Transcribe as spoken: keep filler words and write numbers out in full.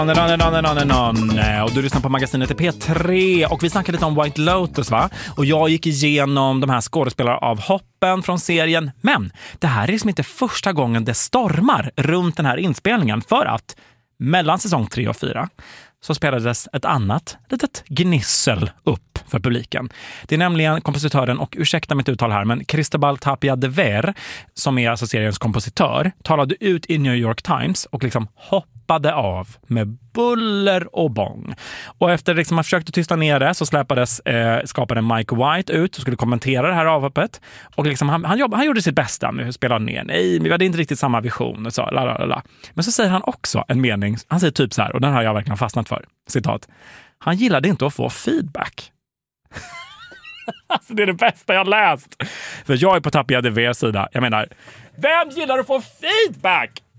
Och du lyssnar på magasinet i P tre och vi snackade lite om White Lotus, va? Och jag gick igenom de här skådespelaravhoppen från serien. Men det här är liksom inte första gången det stormar runt den här inspelningen, för att mellan säsong tre och fyra så spelades ett annat litet gnissel upp för publiken. Det är nämligen kompositören, och ursäkta mitt uttal här, men Cristobal Tapia de Ver, som är alltså seriens kompositör, talade ut i New York Times och liksom hoppade av med buller och bång. Och efter liksom man försökte tysta ner det så släpades eh, skaparen Mike White ut och skulle kommentera det här avhoppet. Och liksom han, han, jobb, han gjorde sitt bästa med hur spelade ner. Nej, vi hade inte riktigt samma vision. Och så, lalala. Men så säger han också en mening. Han säger typ så här, och den har jag verkligen fastnat för. Citat. Han gillade inte att få feedback. Alltså det är det bästa jag läst. För jag är på Tapia de Vers sida. Jag menar, vem gillar att få feedback?